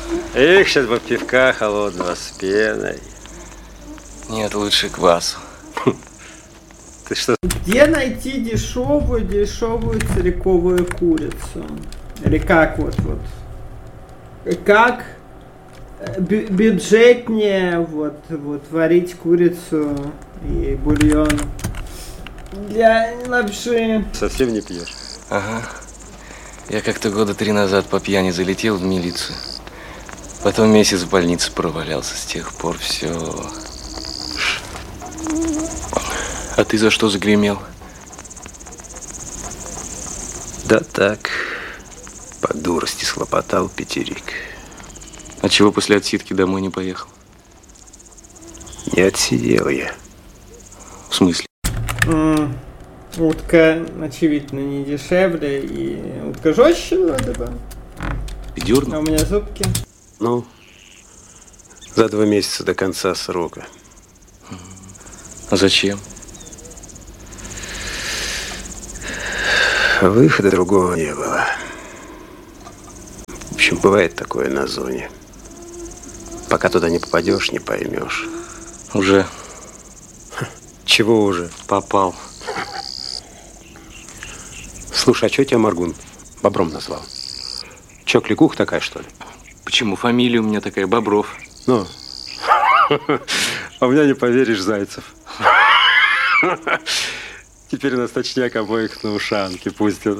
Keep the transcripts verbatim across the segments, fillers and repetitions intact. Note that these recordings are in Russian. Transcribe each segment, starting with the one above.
Эх, сейчас бы пивка холодного с пеной. Нет, лучше квасу. Ты что? Где найти дешевую, дешевую целиковую курицу? Или как вот, вот? Как бю бюджетнее вот, вот варить курицу и бульон для лапши? Совсем не пьешь? Ага. Я как-то года три назад по пьяни залетел в милицию. Потом месяц в больнице провалялся. С тех пор все. А ты за что загремел? Да так, по дурости схлопотал пятерик. А чего после отсидки домой не поехал? Не отсидел я. В смысле? Mm, утка, очевидно, не дешевле, и утка жестче вроде бы. Ты дернул? А у меня зубки. Ну, за два месяца до конца срока. А зачем? Выхода другого не было. В общем, бывает такое на зоне. Пока туда не попадешь, не поймешь. Уже. Чего уже? Попал. Слушай, а что тебя Моргун бобром назвал? Че, кликуха такая, что ли? Почему? Фамилия у меня такая, Бобров. Ну, а у меня, не поверишь, Зайцев. Теперь нас точняк обоих на ушанки пустят.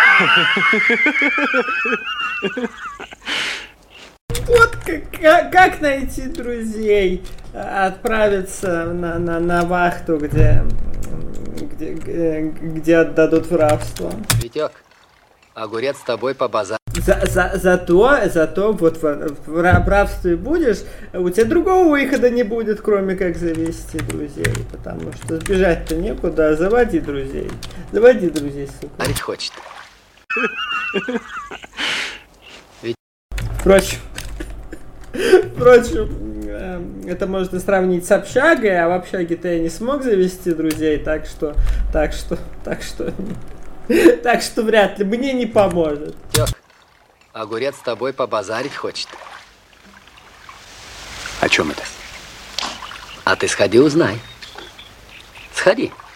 Вот как, как найти друзей, отправиться на, на, на вахту, где, где, где отдадут в рабство. Витек, огурец с тобой по базару. За, за, зато, зато вот в, в рабстве будешь, у тебя другого выхода не будет, кроме как завести друзей. Потому что сбежать-то некуда, а заводи друзей. Заводи друзей, сука. Арить хочет. Впрочем, впрочем, это можно сравнить с общагой, а в общаге-то я не смог завести друзей, так что, так что, так что, так что вряд ли мне не поможет. Витек, огурец с тобой побазарить хочет. О чем это? А ты сходи узнай. Сходи.